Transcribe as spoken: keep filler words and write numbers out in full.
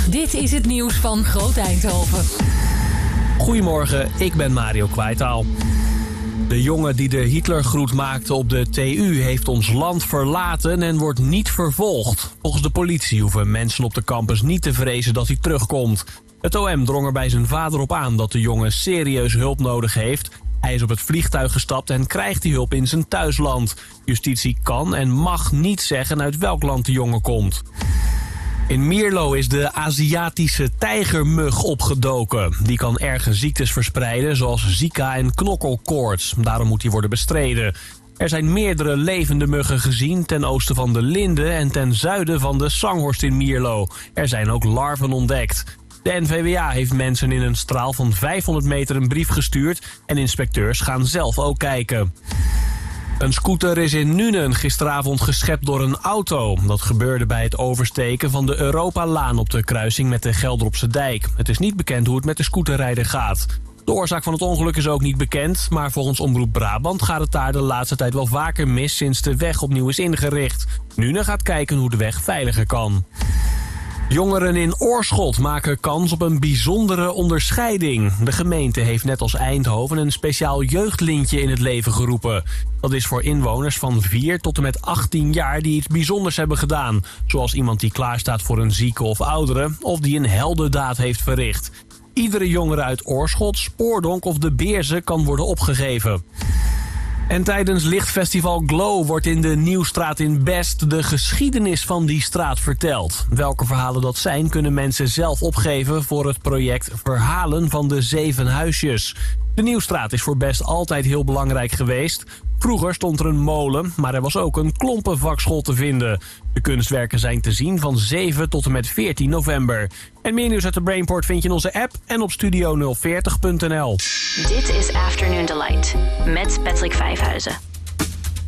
Dit is het nieuws van Groot Eindhoven. Goedemorgen, ik ben Mario Kwijtaal. De jongen die de Hitlergroet maakte op de T U heeft ons land verlaten en wordt niet vervolgd. Volgens de politie hoeven mensen op de campus niet te vrezen dat hij terugkomt. Het O M drong er bij zijn vader op aan dat de jongen serieus hulp nodig heeft. Hij is op het vliegtuig gestapt en krijgt die hulp in zijn thuisland. Justitie kan en mag niet zeggen uit welk land de jongen komt. In Mierlo is de Aziatische tijgermug opgedoken. Die kan erge ziektes verspreiden, zoals Zika en knokkelkoorts. Daarom moet die worden bestreden. Er zijn meerdere levende muggen gezien ten oosten van de Linde en ten zuiden van de Sanghorst in Mierlo. Er zijn ook larven ontdekt. De N V W A heeft mensen in een straal van vijfhonderd meter een brief gestuurd en inspecteurs gaan zelf ook kijken. Een scooter is in Nuenen gisteravond geschept door een auto. Dat gebeurde bij het oversteken van de Europalaan op de kruising met de Gelderopse dijk. Het is niet bekend hoe het met de scooterrijder gaat. De oorzaak van het ongeluk is ook niet bekend, maar volgens Omroep Brabant gaat het daar de laatste tijd wel vaker mis sinds de weg opnieuw is ingericht. Nuenen gaat kijken hoe de weg veiliger kan. Jongeren in Oorschot maken kans op een bijzondere onderscheiding. De gemeente heeft net als Eindhoven een speciaal jeugdlintje in het leven geroepen. Dat is voor inwoners van vier tot en met achttien jaar die iets bijzonders hebben gedaan. Zoals iemand die klaarstaat voor een zieke of oudere of die een heldendaad heeft verricht. Iedere jongere uit Oorschot, Spoordonk of de Beerze kan worden opgegeven. En tijdens Lichtfestival Glow wordt in de Nieuwstraat in Best de geschiedenis van die straat verteld. Welke verhalen dat zijn kunnen mensen zelf opgeven voor het project Verhalen van de Zeven Huisjes. De Nieuwstraat is voor Best altijd heel belangrijk geweest. Vroeger stond er een molen, maar er was ook een klompenvakschool te vinden. De kunstwerken zijn te zien van zeven tot en met veertien november. En meer nieuws uit de Brainport vind je in onze app en op studio nul veertig punt n l. Dit is Afternoon Delight met Patrick Vijfhuizen.